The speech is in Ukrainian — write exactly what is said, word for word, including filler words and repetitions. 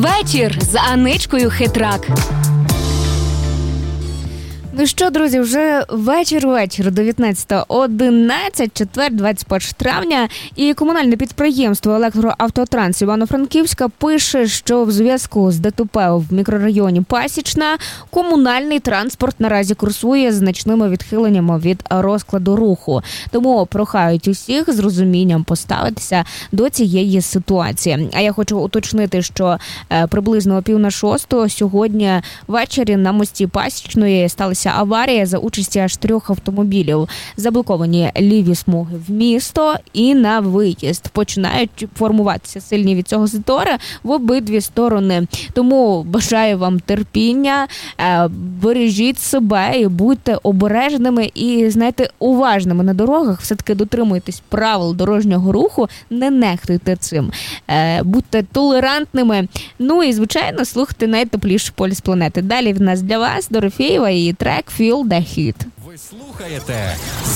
Вечір з Аничкою Хитрак. Ну що, друзі, вже вечір-вечір, дев'ятнадцята одинадцять, четвер, двадцять перше травня, і комунальне підприємство «Електроавтотранс» Івано-Франківська пише, що в зв'язку з ДТП в мікрорайоні Пасічна комунальний транспорт наразі курсує з значними відхиленнями від розкладу руху. Тому прохають усіх з розумінням поставитися до цієї ситуації. А я хочу уточнити, що приблизно о пів на шосту сьогодні ввечері на мості Пасічної сталося аварія за участі аж трьох автомобілів. Заблоковані ліві смуги в місто і на виїзд. Починають формуватися сильні від цього затори в обидві сторони. Тому бажаю вам терпіння, бережіть себе і будьте обережними і, знаєте, уважними на дорогах. Все-таки дотримуйтесь правил дорожнього руху, не нехтуйте цим. Будьте толерантними. Ну і, звичайно, слухайте найтепліший поліс планети. Далі в нас для вас Дорофєєва і трек «Feel the Heat». Ви слухаєте